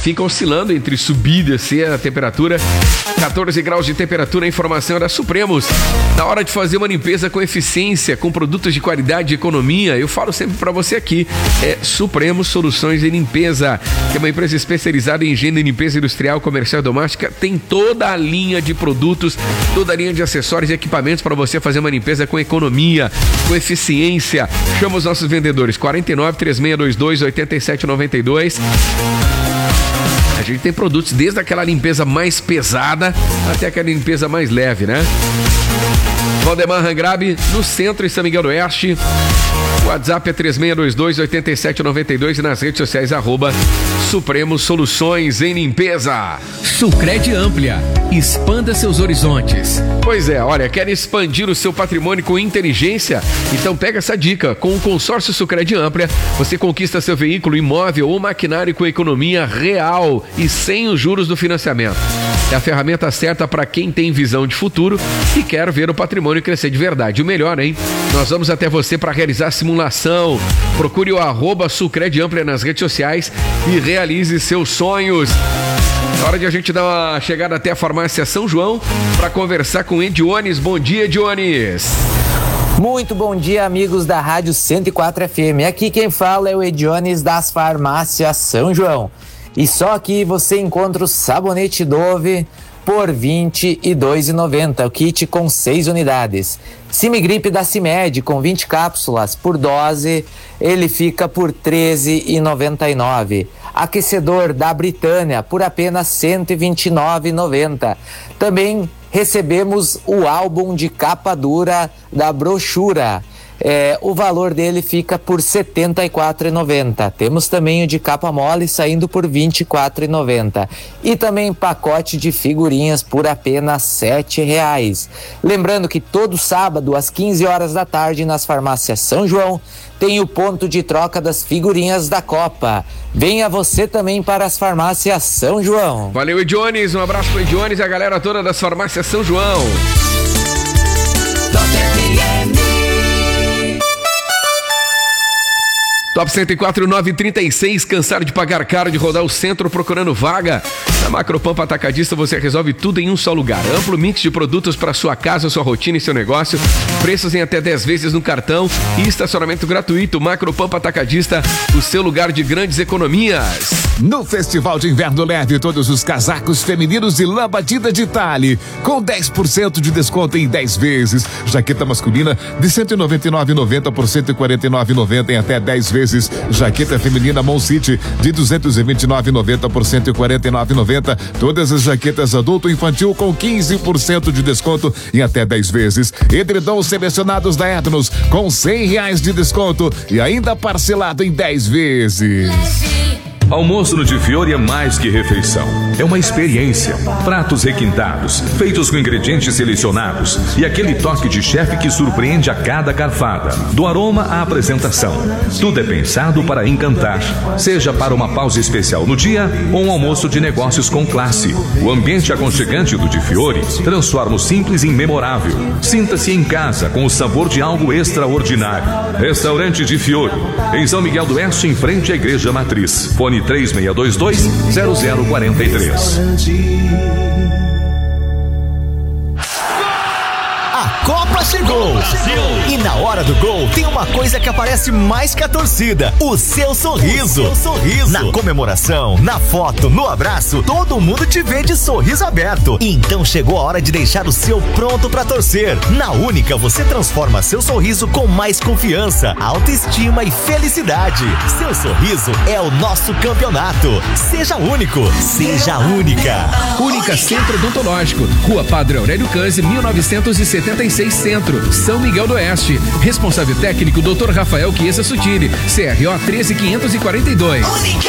fica oscilando entre subir e descer a temperatura. 14 graus de temperatura, a informação é da Supremos. Na hora de fazer uma limpeza com eficiência, com produtos de qualidade e economia, eu falo sempre para você aqui, é Supremos Soluções em Limpeza, que é uma empresa especializada em higiene e limpeza industrial, comercial e doméstica, tem toda a linha de produtos, toda a linha de acessórios e equipamentos para você fazer uma limpeza com economia, com eficiência. Chama os nossos vendedores, 49 3622 8792. A gente tem produtos desde aquela limpeza mais pesada até aquela limpeza mais leve, né? Valdemar Rangrabe, no centro, em São Miguel do Oeste. O WhatsApp é 3622-8792 e nas redes sociais @Supremos Soluções em Limpeza. Sucred Amplia, expanda seus horizontes. Pois é, olha, quer expandir o seu patrimônio com inteligência? Então pega essa dica. Com o consórcio Sucred Amplia, você conquista seu veículo, imóvel ou maquinário com economia real e sem os juros do financiamento. É a ferramenta certa para quem tem visão de futuro e quer ver o patrimônio crescer de verdade. O melhor, hein? Nós vamos até você para realizar a simulação. Procure o @Sucred Amplia nas redes sociais e realize seus sonhos. É hora de a gente dar uma chegada até a farmácia São João para conversar com Ediones. Bom dia, Ediones. Muito bom dia, amigos da Rádio 104 FM. Aqui quem fala é o Ediones das farmácias São João. E só aqui você encontra o sabonete Dove por R$ 22,90, o kit com 6 unidades. Cimigripe da Cimed com 20 cápsulas por dose, ele fica por R$ 13,99. Aquecedor da Britânia por apenas R$ 129,90. Também recebemos o álbum de capa dura da Brochura. O valor dele fica por R$ 74,90. Temos também o de capa mole saindo por R$ 24,90. E também pacote de figurinhas por apenas R$ 7,00. Lembrando que todo sábado às 15 horas da tarde nas farmácias São João tem o ponto de troca das figurinhas da Copa. Venha você também para as farmácias São João. Valeu, Ediones. Um abraço para o Ediones e a galera toda das farmácias São João. Top 104, 936, cansado de pagar caro, de rodar o centro procurando vaga? Na Macropampa Atacadista você resolve tudo em um só lugar. Amplo mix de produtos para sua casa, sua rotina e seu negócio. Preços em até 10 vezes no cartão e estacionamento gratuito. Macropampa Atacadista, o seu lugar de grandes economias. No Festival de Inverno Leve, todos os casacos femininos de lã batida de Tale, com 10% de desconto em 10 vezes. Jaqueta masculina de R$ 199,90 por R$ 149,90 em até 10 vezes. Jaqueta feminina Mon City de R$ 229,90 por R$ 149,90. Todas as jaquetas adulto e infantil com 15% de desconto em até 10 vezes. Edredons selecionados da Etnos com R$ 100 de desconto e ainda parcelado em 10 vezes. Almoço no Di Fiore é mais que refeição. É uma experiência. Pratos requintados, feitos com ingredientes selecionados e aquele toque de chefe que surpreende a cada garfada. Do aroma à apresentação. Tudo é pensado para encantar. Seja para uma pausa especial no dia ou um almoço de negócios com classe. O ambiente aconchegante do Di Fiore transforma o simples em memorável. Sinta-se em casa com o sabor de algo extraordinário. Restaurante Di Fiore, em São Miguel do Oeste, em frente à Igreja Matriz. Fone 3622-0043. A Copa chegou! E na hora do gol tem uma coisa que aparece mais que a torcida: o seu sorriso. Na comemoração, na foto, no abraço, todo mundo te vê de sorriso aberto. Então chegou a hora de deixar o seu pronto pra torcer. Na Única você transforma seu sorriso com mais confiança, autoestima e felicidade. Seu sorriso é o nosso campeonato. Seja único, seja única. Única Centro Odontológico, Rua Padre Aurélio Canzi, 1976 Centro, São Miguel do Oeste. Responsável técnico Dr. Rafael Chiesa Sutili, CRO 13542.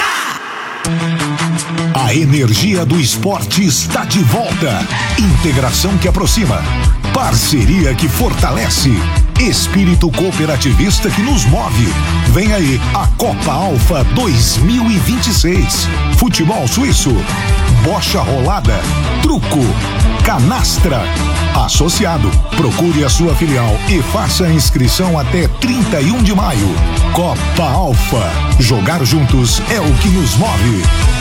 A energia do esporte está de volta. Integração que aproxima. Parceria que fortalece. Espírito cooperativista que nos move. Vem aí a Copa Alfa 2026. Futebol suíço. Bocha rolada. Truco. Canastra. Associado. Procure a sua filial e faça a inscrição até 31 de maio. Copa Alfa. Jogar juntos é o que nos move.